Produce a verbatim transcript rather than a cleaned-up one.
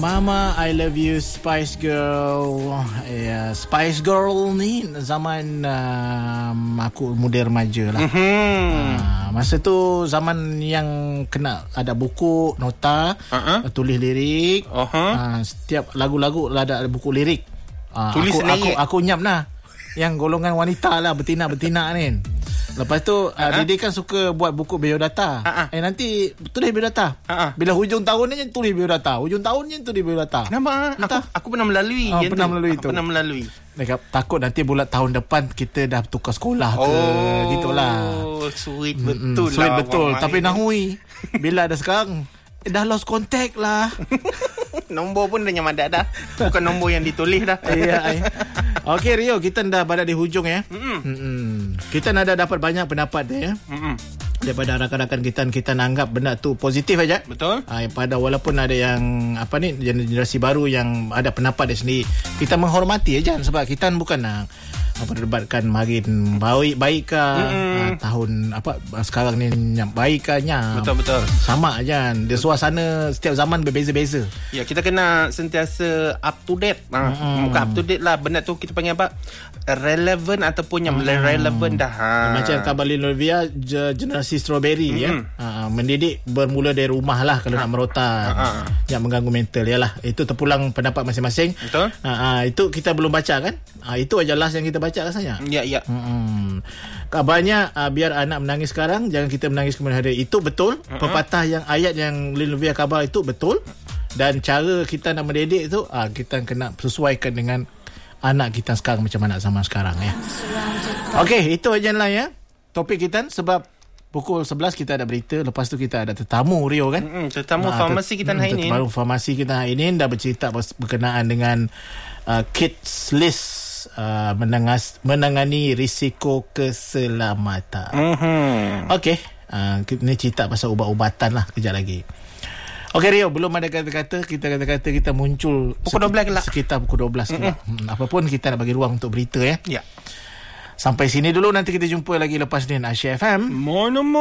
Mama, I love you, Spice Girl. Yeah, Spice Girl ni zaman um, aku muda remaja lah. Mm-hmm. Uh, masa tu zaman yang kena ada buku nota, uh-huh. tulis lirik. Uh-huh. Uh, setiap lagu-lagu lah ada buku lirik. Uh, tulis aku, sendiri. Aku, aku nyap lah. Yang golongan wanita lah, betina-betina ni. Lepas tu uh-huh. uh, Didi kan suka buat buku biodata. Uh-huh. Eh nanti tulis biodata. Uh-huh. Bila hujung tahun ni tulis biodata. Hujung tahun ni tulis biodata. Kenapa? Aku, aku pernah melalui. Oh, pernah tu. melalui aku tu. Pernah melalui. Dekat, takut nanti bulan tahun depan kita dah tukar sekolah ke, oh, gitulah. Oh, sweet betul mm-hmm. lah. Sweet betul. Tapi nahui bila ada sekarang eh, dah lost contact lah. Nombor pun dah nyaman dah. Bukan nombor yang ditulis dah. Iya. Okey Rio, kita dah pada di hujung ya. Mm-mm. Mm-mm. Kita dah dapat banyak pendapat dia ya. Mm-mm. Daripada rakan-rakan kita, kita anggap benda tu positif aja. Betul. Ha, pada walaupun ada yang apa ni generasi baru yang ada pendapat dia sendiri, kita menghormati aja sebab kita bukan nak berdebatkan makin baik baik ke ha, tahun apa sekarang ni yang baik ke nya. Betul betul. Sama aja. Dia suasana setiap zaman berbeza-beza. Ya, kita kena sentiasa up to date. Ha, mm. Bukan up to date lah, benda tu kita panggil apa? Relevant ataupun yang mm. relevan dah. Ha. Macam Khabar Linovia generasi strawberry mm. ya. Ha, mendidik bermula dari rumah lah kalau ha. nak merotan. Ha. Yang mengganggu mental yalah. Itu terpulang pendapat masing-masing. Betul. Ha, ha, itu kita belum baca kan? Ha, itu aja last yang kita baca rasanya. Ya, ya. Hmm. Kabarnya uh, biar anak menangis sekarang, jangan kita menangis kemudian hari. Itu betul. Uh-huh. Pepatah yang ayat yang Linovia khabar itu betul. Dan cara kita nak mendidik itu uh, kita kena sesuaikan dengan anak kita sekarang macam mana zaman sekarang ya. Okey, itu aja lah ya. Topik kita sebab pukul sebelas kita ada berita. Lepas tu kita ada tetamu Rio kan. Mm-hmm, tetamu nah, farmasi kita hari ini. Tetamu farmasi kita hari ini dah bercerita berkenaan dengan uh, Kids List. Uh, menangas, menangani risiko keselamatan. Mm-hmm. Okey, uh, ni cerita pasal ubat-ubatan lah kejap lagi. Okey Rio, belum ada kata-kata, kita kata-kata kita muncul pukul dua belas kelak. Sekitar pukul dua belas kelak. Mm-hmm. Hmm, apapun kita nak bagi ruang untuk berita ya. Ya. Sampai sini dulu, nanti kita jumpa lagi lepas ni Asia F M. More no more.